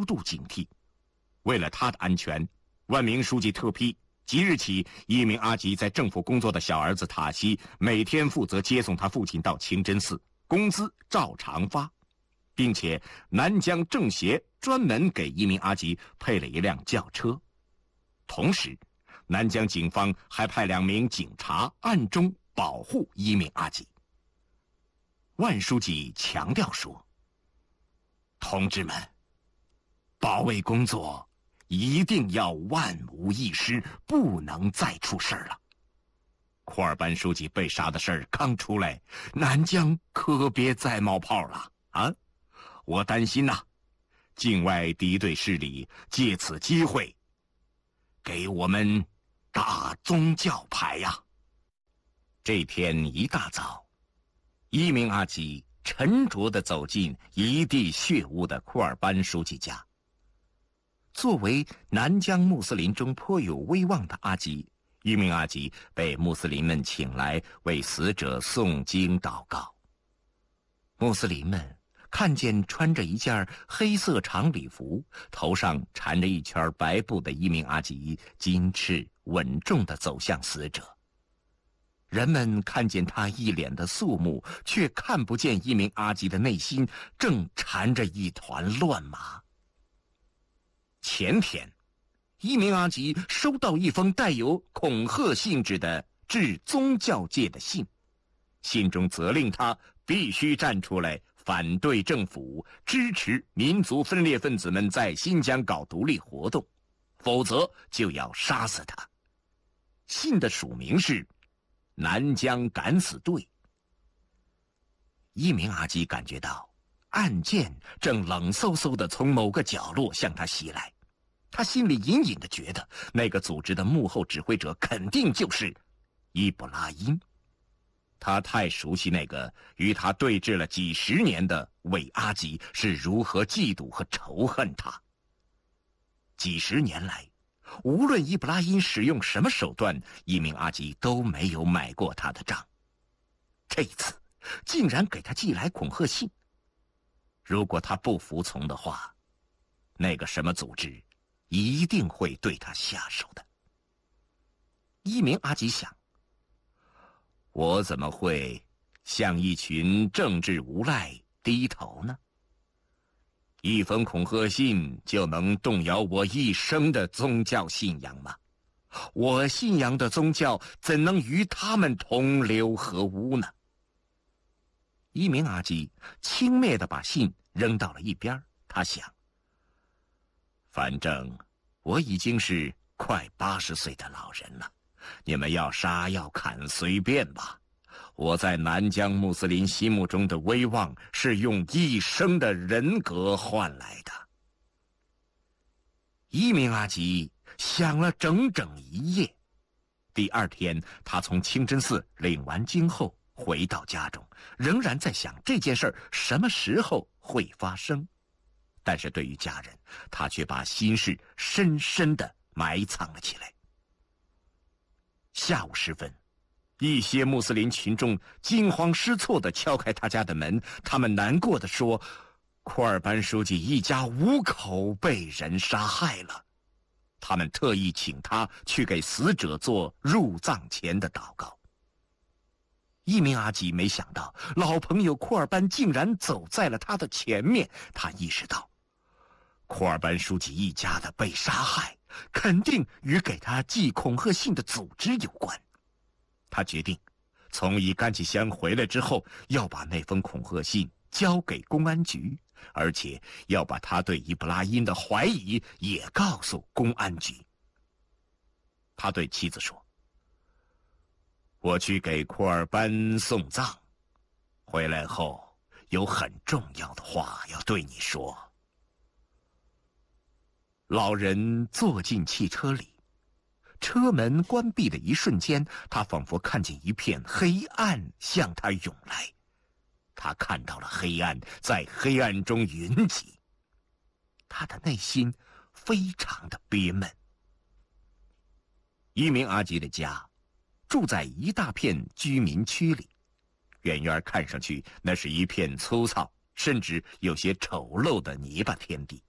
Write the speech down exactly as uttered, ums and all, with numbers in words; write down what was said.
度警惕。为了他的安全，万明书记特批即日起，一鸣阿吉在政府工作的小儿子塔西每天负责接送他父亲到清真寺，工资照常发，并且南疆政协专门给一鸣阿吉配了一辆轿车。同时，南疆警方还派两名警察暗中保护一鸣阿吉。万书记强调说：“同志们，保卫工作一定要万无一失，不能再出事了。库尔班书记被杀的事儿刚出来，南疆可别再冒泡了啊！我担心呐、啊，境外敌对势力借此机会给我们打宗教牌呀。”这天一大早，一鸣阿吉沉着地走进一地血污的库尔班书记家。作为南疆穆斯林中颇有威望的阿吉，一鸣阿吉被穆斯林们请来为死者诵经祷告。穆斯林们看见穿着一件黑色长礼服，头上缠着一圈白布的一鸣阿吉矜持稳重地走向死者。人们看见他一脸的肃穆，却看不见一鸣阿吉的内心正缠着一团乱麻。前天，一鸣阿吉收到一封带有恐吓性质的致宗教界的信，信中责令他必须站出来反对政府，支持民族分裂分子们在新疆搞独立活动，否则就要杀死他。信的署名是南疆敢死队。一鸣阿吉感觉到暗箭正冷飕飕地从某个角落向他袭来，他心里隐隐地觉得那个组织的幕后指挥者肯定就是伊布拉欣。他太熟悉那个与他对峙了几十年的伪阿吉是如何嫉妒和仇恨他。几十年来，无论伊布拉欣使用什么手段，一鸣阿吉都没有买过他的账。这次竟然给他寄来恐吓信，如果他不服从的话，那个什么组织一定会对他下手的。一鸣阿吉想，我怎么会向一群政治无赖低头呢？一封恐吓信就能动摇我一生的宗教信仰吗？我信仰的宗教怎能与他们同流合污呢？一鸣阿吉轻蔑地把信扔到了一边，他想，反正我已经是快八十岁的老人了，你们要杀要砍随便吧。我在南疆穆斯林心目中的威望是用一生的人格换来的。一鸣阿吉想了整整一夜。第二天，他从清真寺领完经后回到家中，仍然在想这件事什么时候会发生。但是对于家人，他却把心事深深地埋藏了起来。下午时分，一些穆斯林群众惊慌失措地敲开他家的门，他们难过地说，库尔班书记一家五口被人杀害了。他们特意请他去给死者做入葬前的祷告。一鸣阿吉没想到老朋友库尔班竟然走在了他的前面，他意识到库尔班书记一家的被杀害肯定与给他寄恐吓信的组织有关。他决定从伊干旗乡回来之后，要把那封恐吓信交给公安局，而且要把他对伊布拉欣的怀疑也告诉公安局。他对妻子说，我去给库尔班送葬，回来后有很重要的话要对你说。老人坐进汽车里，车门关闭的一瞬间，他仿佛看见一片黑暗向他涌来。他看到了黑暗在黑暗中云集，他的内心非常的憋闷。一鸣阿吉的家住在一大片居民区里，远远看上去那是一片粗糙甚至有些丑陋的泥巴天地。